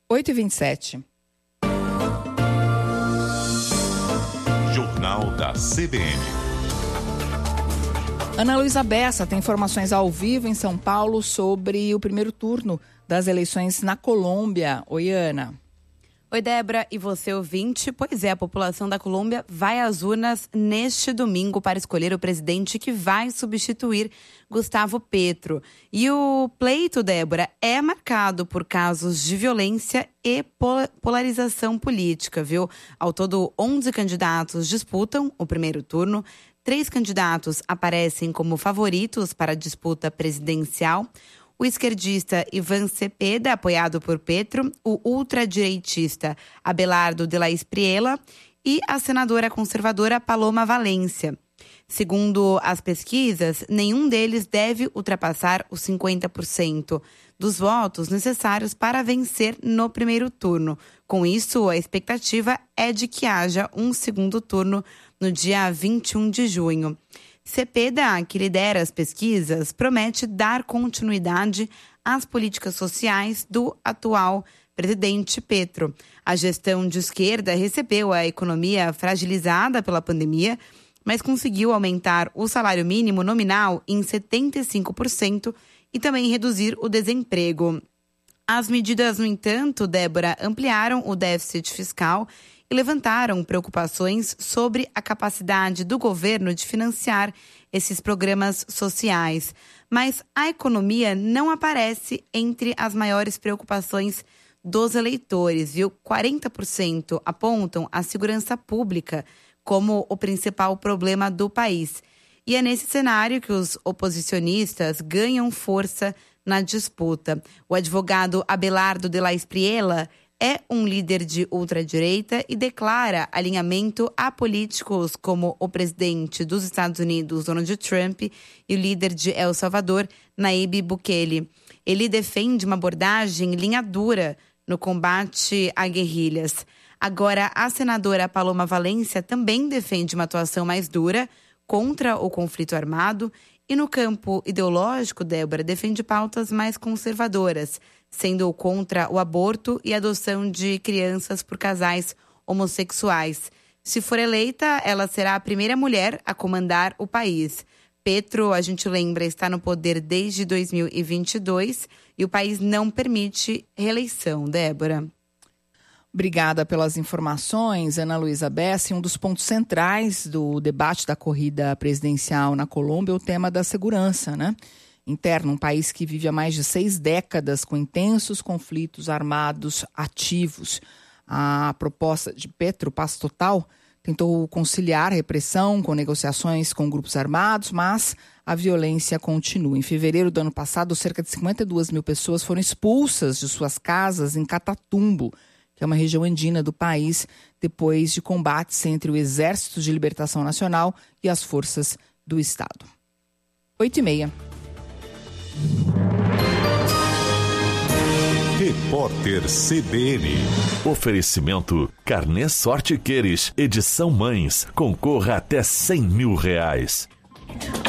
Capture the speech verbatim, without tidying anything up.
oito e vinte e sete. Jornal da C B N. Ana Luísa Bessa tem informações ao vivo em São Paulo sobre o primeiro turno das eleições na Colômbia. Oi, Ana. Oi, Débora, e você ouvinte? Pois é, a população da Colômbia vai às urnas neste domingo para escolher o presidente que vai substituir Gustavo Petro. E o pleito, Débora, é marcado por casos de violência e polarização política, viu? Ao todo, onze candidatos disputam o primeiro turno. Três candidatos aparecem como favoritos para a disputa presidencial. O esquerdista Ivan Cepeda, apoiado por Petro, o ultradireitista Abelardo de la Espriella e a senadora conservadora Paloma Valencia. Segundo as pesquisas, nenhum deles deve ultrapassar os cinquenta por cento dos votos necessários para vencer no primeiro turno. Com isso, a expectativa é de que haja um segundo turno no dia vinte e um de junho. Cepeda, que lidera as pesquisas, promete dar continuidade às políticas sociais do atual presidente Petro. A gestão de esquerda recebeu a economia fragilizada pela pandemia, mas conseguiu aumentar o salário mínimo nominal em setenta e cinco por cento e também reduzir o desemprego. As medidas, no entanto, Débora, ampliaram o déficit fiscal e levantaram preocupações sobre a capacidade do governo de financiar esses programas sociais. Mas a economia não aparece entre as maiores preocupações dos eleitores, viu? quarenta por cento apontam a segurança pública como o principal problema do país. E é nesse cenário que os oposicionistas ganham força na disputa. O advogado Abelardo de la Espriella é um líder de ultradireita e declara alinhamento a políticos como o presidente dos Estados Unidos, Donald Trump, e o líder de El Salvador, Nayib Bukele. Ele defende uma abordagem linha dura no combate a guerrilhas. Agora, a senadora Paloma Valencia também defende uma atuação mais dura contra o conflito armado e, no campo ideológico, Débora, defende pautas mais conservadoras, sendo contra o aborto e a adoção de crianças por casais homossexuais. Se for eleita, ela será a primeira mulher a comandar o país. Petro, a gente lembra, está no poder desde dois mil e vinte e dois e o país não permite reeleição. Débora. Obrigada pelas informações, Ana Luísa Bessa. Um dos pontos centrais do debate da corrida presidencial na Colômbia é o tema da segurança, né? Interno, um país que vive há mais de seis décadas com intensos conflitos armados ativos. A proposta de Petro, Paz Total, tentou conciliar repressão com negociações com grupos armados, mas a violência continua. Em fevereiro do ano passado, cerca de cinquenta e duas mil pessoas foram expulsas de suas casas em Catatumbo, que é uma região andina do país, depois de combates entre o Exército de Libertação Nacional e as forças do Estado. Oito e meia. Repórter C B N. Oferecimento Carnê Sorte Queires, edição Mães. Concorra até cem mil reais.